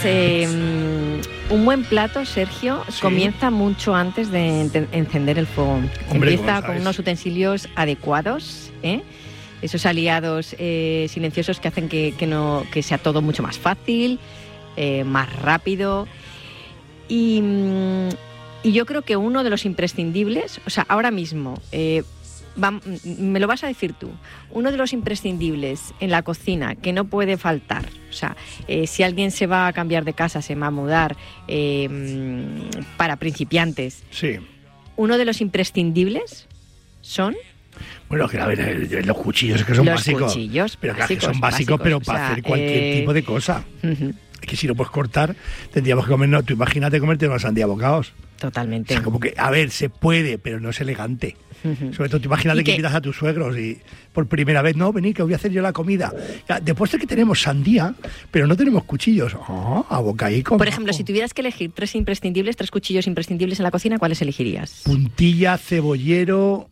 Un buen plato, Sergio, comienza mucho antes de encender el fuego. Empieza con unos utensilios adecuados, esos aliados silenciosos que hacen que sea todo mucho más fácil, más rápido. Y yo creo que uno de los imprescindibles, o sea, ahora mismo, me lo vas a decir tú, uno de los imprescindibles en la cocina que no puede faltar, o sea, si alguien se va a cambiar de casa, se va a mudar, para principiantes, uno de los imprescindibles son... Bueno, que a ver, los cuchillos que son básicos. Pero claro, que son básicos, pero para hacer cualquier tipo de cosa. Es que si no puedes cortar, tendríamos que comer, tú imagínate comerte una sandía a bocados. Totalmente. O sea, como que, a ver, se puede, pero no es elegante. Sobre todo, imagínate que invitas a tus suegros y por primera vez, no, venid, que voy a hacer yo la comida. Después de que tenemos sandía, pero no tenemos cuchillos. A bocadillo. Por ejemplo, si tuvieras que elegir tres cuchillos imprescindibles en la cocina, ¿cuáles elegirías? Puntilla, cebollero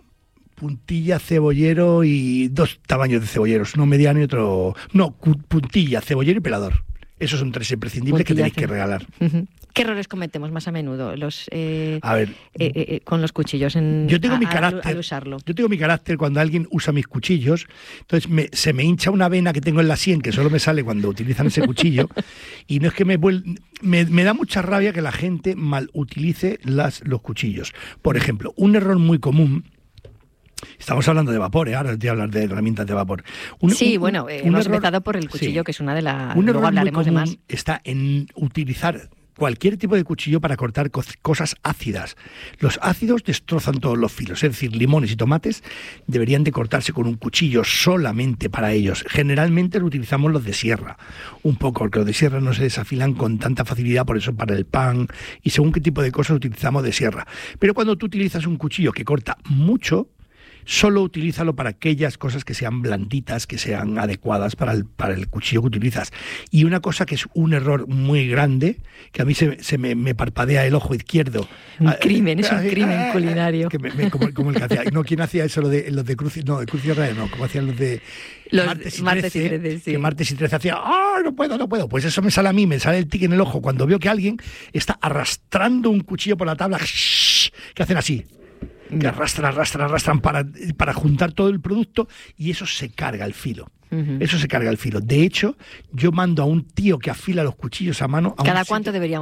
y 2 tamaños de cebolleros, uno mediano y otro... No, puntilla, cebollero y pelador. Esos son 3 imprescindibles que tenéis que regalar. ¿Qué errores cometemos más a menudo con los cuchillos yo tengo mi carácter, al usarlo? Yo tengo mi carácter cuando alguien usa mis cuchillos, entonces se me hincha una vena que tengo en la sien, que solo me sale cuando utilizan ese cuchillo, y no es que me da mucha rabia que la gente mal utilice los cuchillos. Por ejemplo, un error muy común. Estamos hablando de vapor, ahora te voy a hablar de herramientas de vapor. Hemos empezado por el cuchillo, que es una de las... Luego hablaremos de más. Está en utilizar cualquier tipo de cuchillo para cortar cosas ácidas. Los ácidos destrozan todos los filos, es decir, limones y tomates deberían de cortarse con un cuchillo solamente para ellos. Generalmente lo utilizamos los de sierra, un poco, porque los de sierra no se desafilan con tanta facilidad, por eso para el pan y según qué tipo de cosas utilizamos de sierra. Pero cuando tú utilizas un cuchillo que corta mucho, solo utilízalo para aquellas cosas que sean blanditas, que sean adecuadas para el cuchillo que utilizas. Y una cosa que es un error muy grande, que a mí se me parpadea el ojo izquierdo. Es un crimen culinario. Como el que hacía. No, ¿quién hacía eso? Los de Cruz y Raya, no, como hacían los de... Martes y 13, sí. Que Martes y 13 hacía, no puedo. Pues eso me sale a mí, me sale el tic en el ojo cuando veo que alguien está arrastrando un cuchillo por la tabla, que hacen así. Que arrastran para juntar todo el producto y eso se carga el filo. Eso se carga el filo. De hecho, yo mando a un tío que afila los cuchillos a mano. ¿Cada cuánto deberíamos